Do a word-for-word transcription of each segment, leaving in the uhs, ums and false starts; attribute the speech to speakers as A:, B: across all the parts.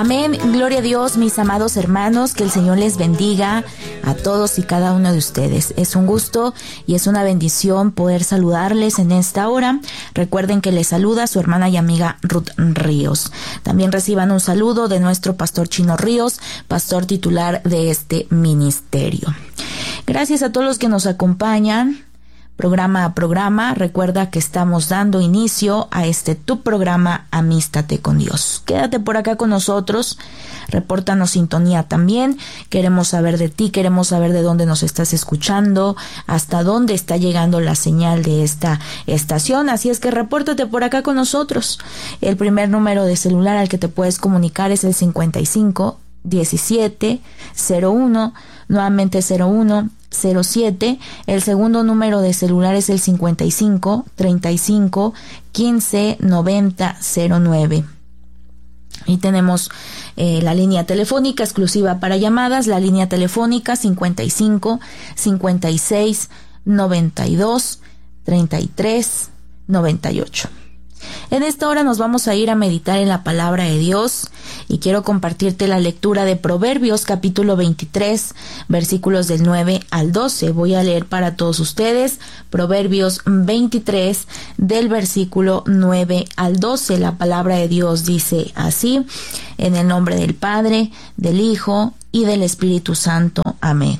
A: Amén, gloria a Dios, mis amados hermanos, que el Señor les bendiga a todos y cada uno de ustedes. Es un gusto y es una bendición poder saludarles en esta hora. Recuerden que les saluda su hermana y amiga Ruth Ríos. También reciban un saludo de nuestro pastor Chino Ríos, pastor titular de este ministerio. Gracias a todos los que nos acompañan programa a programa. Recuerda que estamos dando inicio a este tu programa Amístate con Dios. Quédate por acá con nosotros, repórtanos sintonía también. Queremos saber de ti, queremos saber de dónde nos estás escuchando, hasta dónde está llegando la señal de esta estación. Así es que repórtate por acá con nosotros. El primer número de celular al que te puedes comunicar es el cincuenta y cinco diecisiete cero uno, nuevamente cero uno cero siete. El segundo número de celular es el cincuenta y cinco treinta y cinco quince noventa cero nueve. Y tenemos eh, la línea telefónica exclusiva para llamadas, la línea telefónica cincuenta y cinco cincuenta y seis noventa y dos treinta y tres noventa y ocho. En esta hora nos vamos a ir a meditar en la palabra de Dios y quiero compartirte la lectura de Proverbios capítulo veintitrés, versículos del nueve al doce. Voy a leer para todos ustedes Proverbios veintitrés del versículo nueve al doce. La palabra de Dios dice así: en el nombre del Padre, del Hijo y del Espíritu Santo. Amén.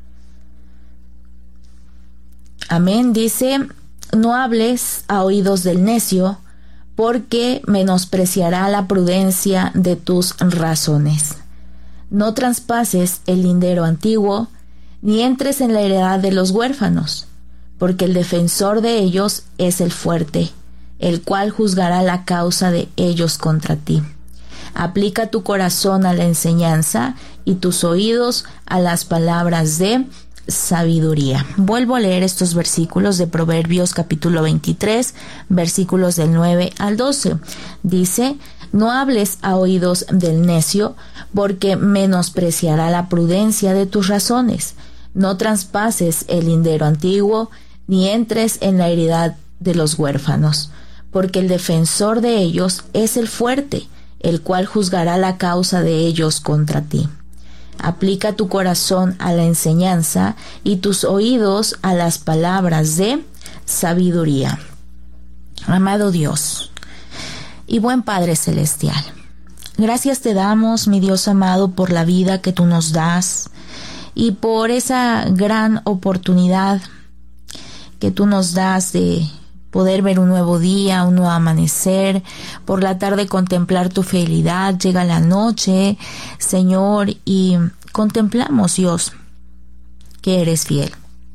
A: Amén. Dice: no hables a oídos del necio, porque menospreciará la prudencia de tus razones. No traspases el lindero antiguo, ni entres en la heredad de los huérfanos, porque el defensor de ellos es el fuerte, el cual juzgará la causa de ellos contra ti. Aplica tu corazón a la enseñanza y tus oídos a las palabras de sabiduría. Vuelvo a leer estos versículos de Proverbios capítulo veintitrés, versículos del nueve al doce. Dice: no hables a oídos del necio, porque menospreciará la prudencia de tus razones. No traspases el lindero antiguo, ni entres en la heredad de los huérfanos, porque el defensor de ellos es el fuerte, el cual juzgará la causa de ellos contra ti. Aplica tu corazón a la enseñanza y tus oídos a las palabras de sabiduría. Amado Dios y buen Padre Celestial, gracias te damos, mi Dios amado, por la vida que tú nos das y por esa gran oportunidad que tú nos das de poder ver un nuevo día, un nuevo amanecer, por la tarde contemplar tu fidelidad. Llega la noche, Señor, y contemplamos, Dios, que eres fiel.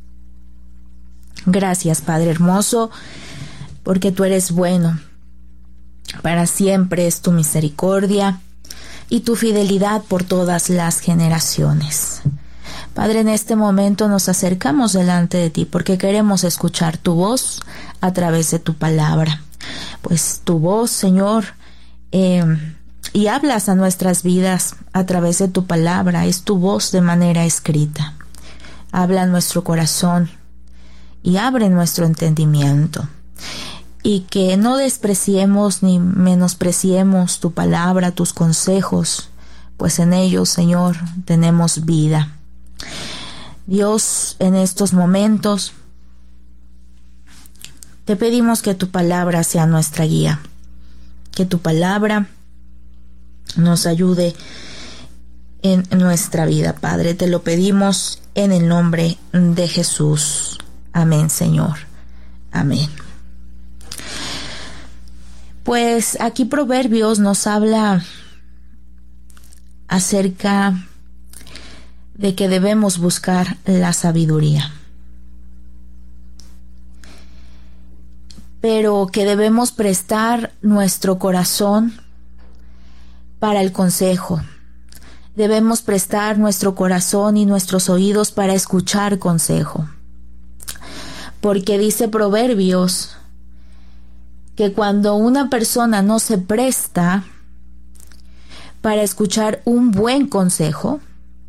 A: Gracias, Padre hermoso, porque tú eres bueno. Para siempre es tu misericordia y tu fidelidad por todas las generaciones. Padre, en este momento nos acercamos delante de ti porque queremos escuchar tu voz a través de tu palabra. Pues tu voz, Señor, eh, y hablas a nuestras vidas a través de tu palabra. Es tu voz de manera escrita. Habla en nuestro corazón y abre nuestro entendimiento. Y que no despreciemos ni menospreciemos tu palabra, tus consejos, pues en ellos, Señor, tenemos vida. Dios, en estos momentos te pedimos que tu palabra sea nuestra guía, que tu palabra nos ayude en nuestra vida, Padre. Te lo pedimos en el nombre de Jesús. Amén, Señor. Amén. Pues aquí Proverbios nos habla acerca de que debemos buscar la sabiduría, pero que debemos prestar nuestro corazón para el consejo. Debemos prestar nuestro corazón y nuestros oídos para escuchar consejo. Porque dice Proverbios que cuando una persona no se presta para escuchar un buen consejo,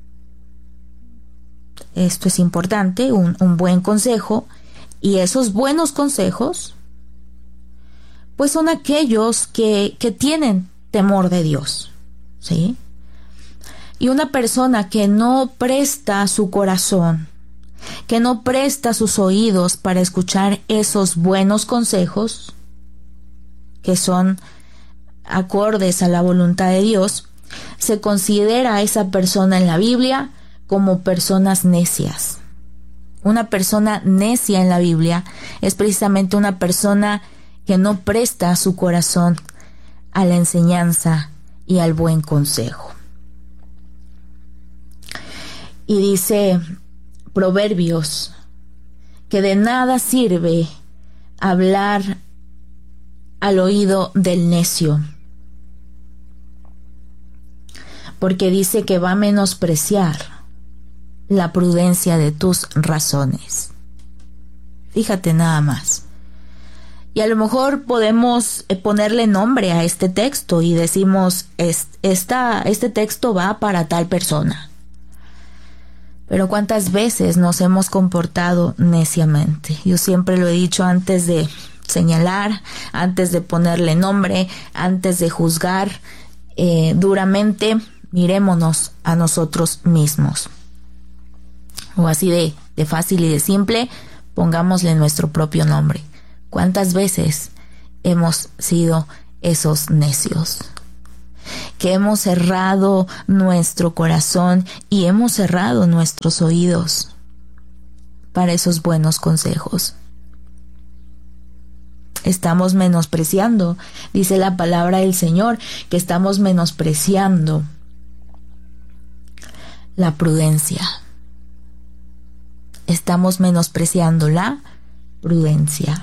A: esto es importante, un, un buen consejo, y esos buenos consejos, pues son aquellos que, que tienen temor de Dios. ¿sí? Y una persona que no presta su corazón, que no presta sus oídos para escuchar esos buenos consejos, que son acordes a la voluntad de Dios, se considera a esa persona en la Biblia como personas necias. Una persona necia en la Biblia es precisamente una persona que no presta su corazón a la enseñanza y al buen consejo. Y dice Proverbios que de nada sirve hablar al oído del necio, porque dice que va a menospreciar la prudencia de tus razones. Fíjate nada más. Y a lo mejor podemos ponerle nombre a este texto y decimos, esta, este texto va para tal persona. Pero ¿cuántas veces nos hemos comportado neciamente? Yo siempre lo he dicho, antes de señalar, antes de ponerle nombre, antes de juzgar eh, duramente, mirémonos a nosotros mismos. O así de, de fácil y de simple, pongámosle nuestro propio nombre. ¿Cuántas veces hemos sido esos necios? Que hemos cerrado nuestro corazón y hemos cerrado nuestros oídos para esos buenos consejos. Estamos menospreciando, dice la palabra del Señor, que estamos menospreciando la prudencia. Estamos menospreciando la prudencia.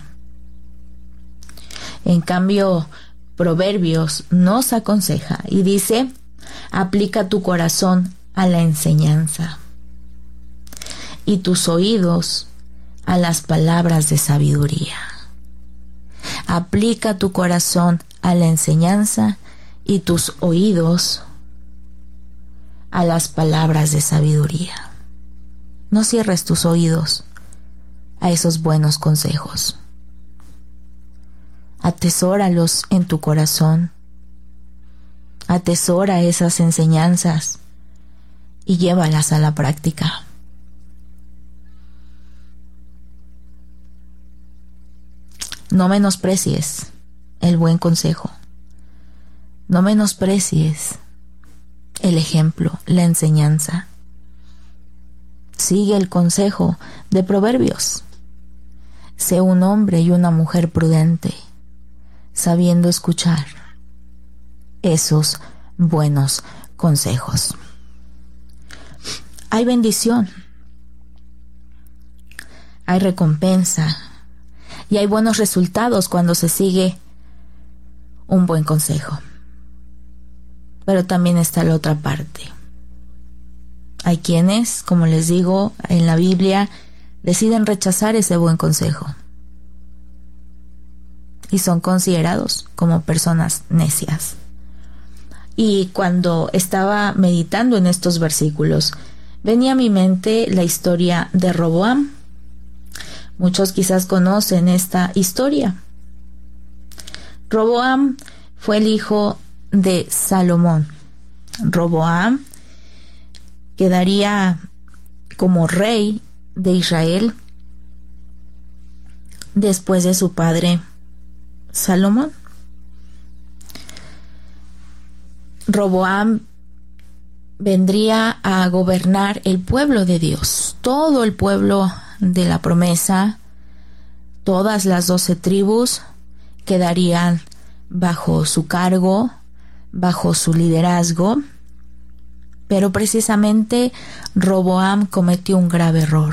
A: En cambio, Proverbios nos aconseja y dice, aplica tu corazón a la enseñanza y tus oídos a las palabras de sabiduría. Aplica tu corazón a la enseñanza y tus oídos a las palabras de sabiduría. No cierres tus oídos a esos buenos consejos. Atesóralos en tu corazón. Atesora esas enseñanzas y llévalas a la práctica. No menosprecies el buen consejo. No menosprecies el ejemplo, la enseñanza. Sigue el consejo de Proverbios. Sé un hombre y una mujer prudente, sabiendo escuchar esos buenos consejos. Hay bendición, hay recompensa y hay buenos resultados cuando se sigue un buen consejo. Pero también está la otra parte. Hay quienes, como les digo, en la Biblia deciden rechazar ese buen consejo y son considerados como personas necias. Y cuando estaba meditando en estos versículos, venía a mi mente la historia de Roboam. Muchos quizás conocen esta historia. Roboam fue el hijo de Salomón. Roboam quedaría como rey de Israel después de su padre Salomón. Roboam vendría a gobernar el pueblo de Dios, todo el pueblo de la promesa, todas las doce tribus quedarían bajo su cargo, bajo su liderazgo. Pero precisamente Roboam cometió un grave error.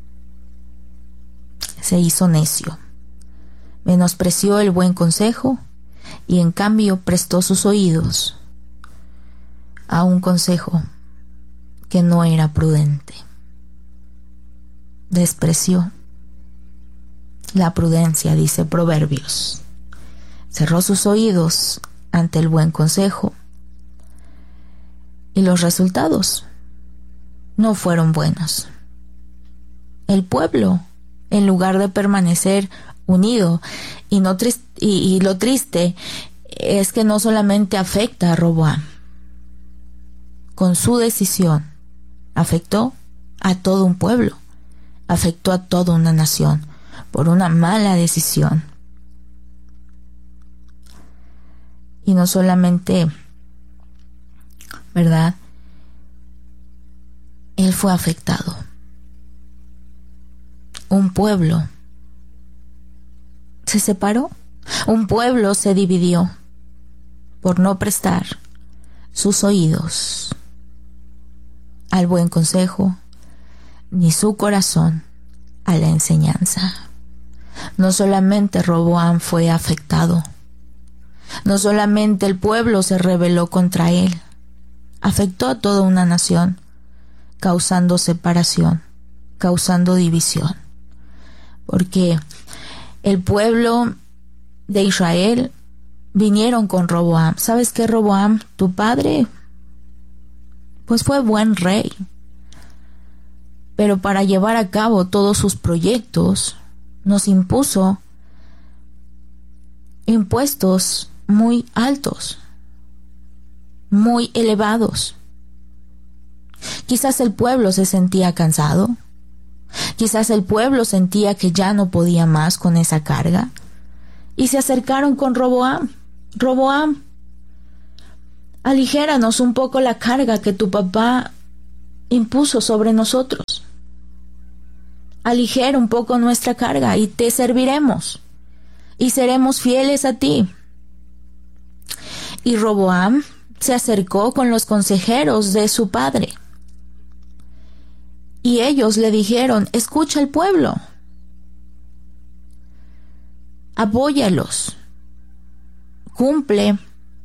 A: Se hizo necio, menospreció el buen consejo y en cambio prestó sus oídos a un consejo que no era prudente. Despreció la prudencia, dice Proverbios. Cerró sus oídos ante el buen consejo. Y los resultados no fueron buenos. El pueblo, en lugar de permanecer unido, y, no triste, y, y lo triste es que no solamente afecta a Roboam, con su decisión, afectó a todo un pueblo, afectó a toda una nación por una mala decisión. Y no solamente, ¿verdad? Él fue afectado. Un pueblo se separó, un pueblo se dividió por no prestar sus oídos al buen consejo, ni su corazón a la enseñanza. No solamente Roboam fue afectado, no solamente el pueblo se rebeló contra él, afectó a toda una nación, causando separación, causando división. Porque el pueblo de Israel vinieron con Roboam. ¿Sabes qué, Roboam? Tu padre, pues fue buen rey. Pero para llevar a cabo todos sus proyectos, nos impuso impuestos muy altos, muy elevados. Quizás el pueblo se sentía cansado. Quizás el pueblo sentía que ya no podía más con esa carga. Y se acercaron con Roboam. Roboam, aligéranos un poco la carga que tu papá impuso sobre nosotros. Aligera un poco nuestra carga y te serviremos y seremos fieles a ti. Y Roboam se acercó con los consejeros de su padre. Y ellos le dijeron, escucha al pueblo, apóyalos, cumple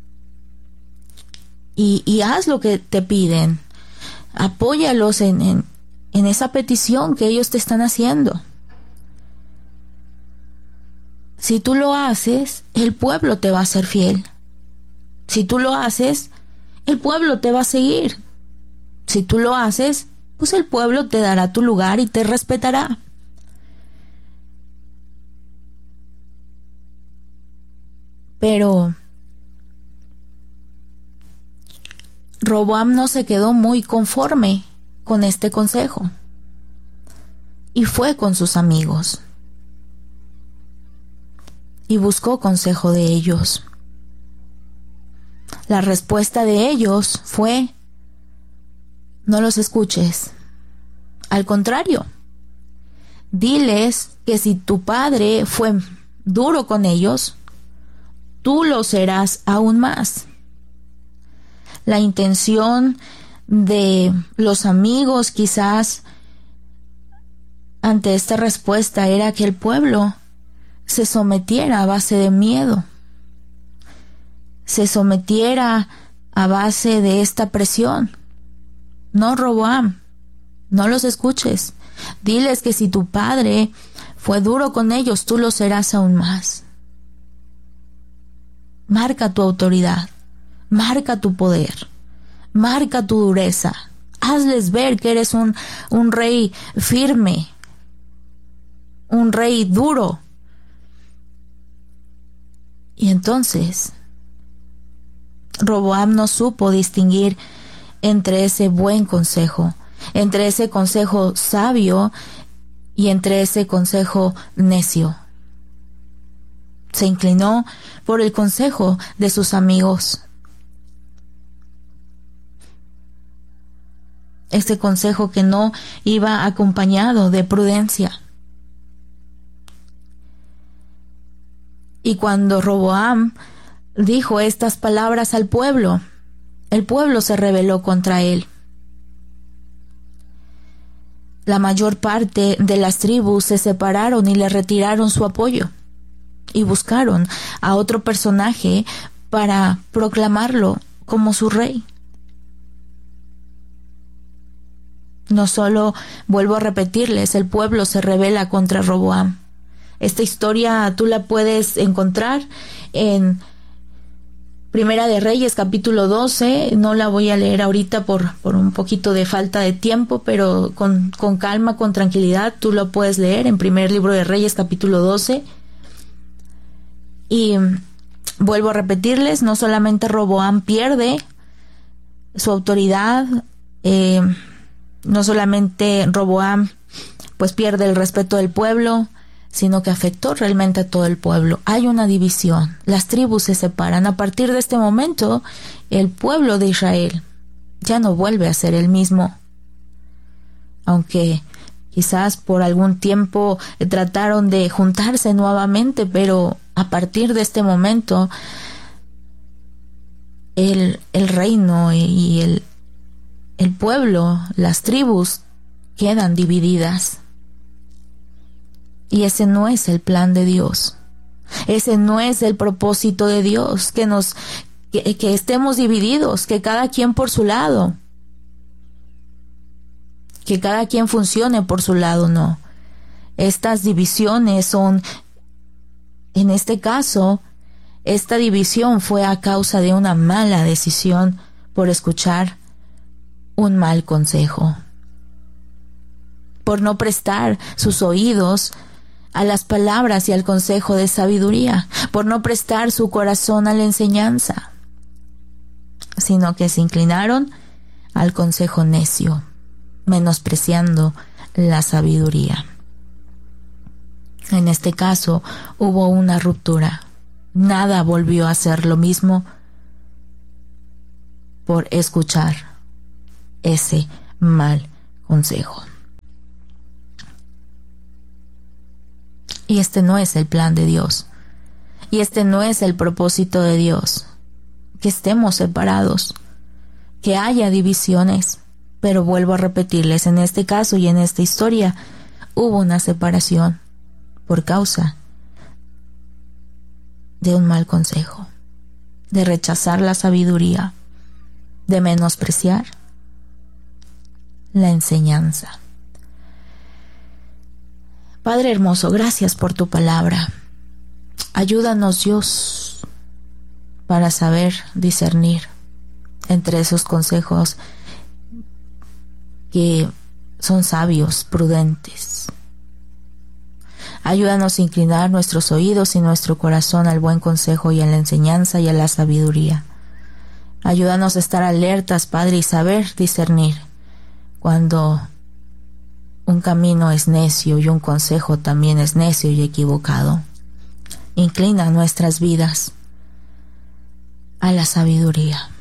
A: y, y haz lo que te piden, apóyalos en, en, en esa petición que ellos te están haciendo. Si tú lo haces, el pueblo te va a ser fiel. Si tú lo haces, el pueblo te va a seguir. Si tú lo haces, pues el pueblo te dará tu lugar y te respetará. Pero Roboam no se quedó muy conforme con este consejo y fue con sus amigos y buscó consejo de ellos. La respuesta de ellos fue: no los escuches. Al contrario, diles que si tu padre fue duro con ellos, tú lo serás aún más. La intención de los amigos quizás ante esta respuesta era que el pueblo se sometiera a base de miedo, se sometiera a base de esta presión. No, Roboam, no los escuches. Diles que si tu padre fue duro con ellos, tú lo serás aún más. Marca tu autoridad, marca tu poder, marca tu dureza. Hazles ver que eres un, un rey firme, un rey duro. Y entonces Roboam no supo distinguir entre ese buen consejo, entre ese consejo sabio y entre ese consejo necio. Se inclinó por el consejo de sus amigos. Este consejo que no iba acompañado de prudencia. Y cuando Roboam dijo estas palabras al pueblo, el pueblo se rebeló contra él. La mayor parte de las tribus se separaron y le retiraron su apoyo y buscaron a otro personaje para proclamarlo como su rey. No solo, vuelvo a repetirles, el pueblo se rebela contra Roboam. Esta historia tú la puedes encontrar en Primera de Reyes, capítulo doce. No la voy a leer ahorita por, por un poquito de falta de tiempo, pero con, con calma, con tranquilidad, tú lo puedes leer en Primer Libro de Reyes, capítulo doce. Y vuelvo a repetirles, no solamente Roboam pierde su autoridad, eh, no solamente Roboam pues pierde el respeto del pueblo, sino que afectó realmente a todo el pueblo. Hay una división, las tribus se separan. A partir de este momento, el pueblo de Israel ya no vuelve a ser el mismo. Aunque quizás por algún tiempo trataron de juntarse nuevamente, pero a partir de este momento, el, el reino y el, el pueblo, las tribus, quedan divididas. Y ese no es el plan de Dios. Ese no es el propósito de Dios, que nos que, que estemos divididos, que cada quien por su lado. Que cada quien funcione por su lado, no. Estas divisiones son, en este caso, esta división fue a causa de una mala decisión por escuchar un mal consejo, por no prestar sus oídos a las palabras y al consejo de sabiduría, por no prestar su corazón a la enseñanza, sino que se inclinaron al consejo necio, menospreciando la sabiduría. En este caso hubo una ruptura. Nada volvió a ser lo mismo por escuchar ese mal consejo. Y este no es el plan de Dios. Y este no es el propósito de Dios. Que estemos separados, que haya divisiones. Pero vuelvo a repetirles, en este caso y en esta historia, hubo una separación por causa de un mal consejo, de rechazar la sabiduría, de menospreciar la enseñanza. Padre hermoso, gracias por tu palabra. Ayúdanos, Dios, para saber discernir entre esos consejos que son sabios, prudentes. Ayúdanos a inclinar nuestros oídos y nuestro corazón al buen consejo y a la enseñanza y a la sabiduría. Ayúdanos a estar alertas, Padre, y saber discernir cuando un camino es necio y un consejo también es necio y equivocado. Inclina nuestras vidas a la sabiduría.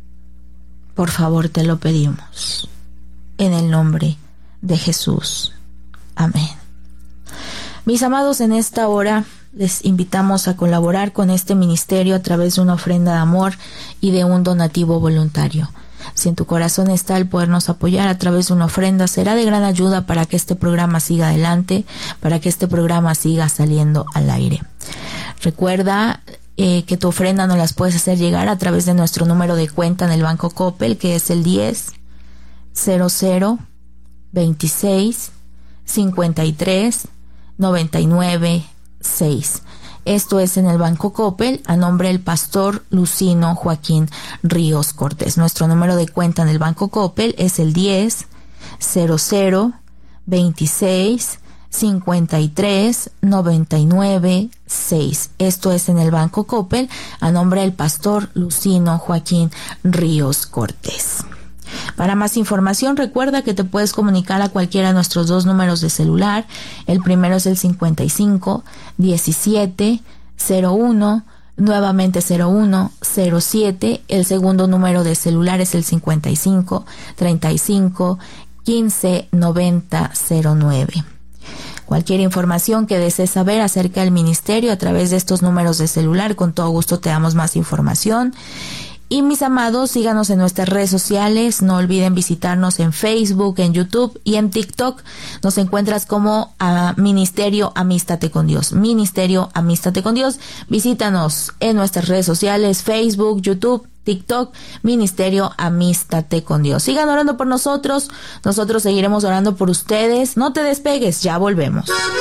A: Por favor, te lo pedimos. En el nombre de Jesús. Amén. Mis amados, en esta hora les invitamos a colaborar con este ministerio a través de una ofrenda de amor y de un donativo voluntario. Si en tu corazón está el podernos apoyar a través de una ofrenda, será de gran ayuda para que este programa siga adelante, para que este programa siga saliendo al aire. Recuerda eh, que tu ofrenda nos las puedes hacer llegar a través de nuestro número de cuenta en el Banco Coppel, que es el diez cero cero veintiséis cincuenta y tres noventa y nueve seis. Esto es en el Banco Coppel, a nombre del pastor Lucino Joaquín Ríos Cortés. Nuestro número de cuenta en el Banco Coppel es el diez cero cero veintiséis cincuenta y tres noventa y nueve seis. Esto es en el Banco Coppel, a nombre del pastor Lucino Joaquín Ríos Cortés. Para más información, recuerda que te puedes comunicar a cualquiera de nuestros dos números de celular. El primero es el cincuenta y cinco diecisiete cero uno, nuevamente cero uno cero siete. El segundo número de celular es el cincuenta y cinco treinta y cinco quince noventa cero nueve. Cualquier información que desees saber acerca del ministerio a través de estos números de celular, con todo gusto te damos más información. Y mis amados, síganos en nuestras redes sociales, no olviden visitarnos en Facebook, en YouTube y en TikTok. Nos encuentras como a Ministerio Amístate con Dios. Ministerio Amístate con Dios. Visítanos en nuestras redes sociales, Facebook, YouTube, TikTok, Ministerio Amístate con Dios. Sigan orando por nosotros, nosotros seguiremos orando por ustedes. No te despegues, ya volvemos.